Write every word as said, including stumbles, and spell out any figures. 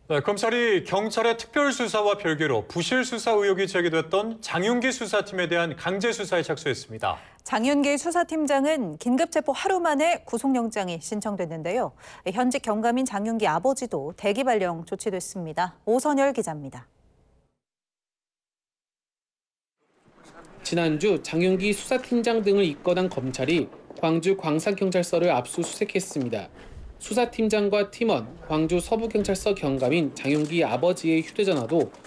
네, 검찰이 경찰의 특별수사와 별개로 부실 수사 의혹이 제기됐던 장윤기 수사팀에 대한 강제 수사에 착수했습니다. 장윤기 수사팀장은 긴급체포 하루 만에 구속영장이 신청됐는데요. 현직 경감인 장윤기 아버지도 대기 발령 조치됐습니다. 오선열 기자입니다. 지난주 장윤기 수사팀장 등을 입건한 검찰이 광주 광산경찰서를 압수수색했습니다. 수사팀장과 팀원, 광주 서부경찰서 경감인 장윤기 아버지의 휴대전화도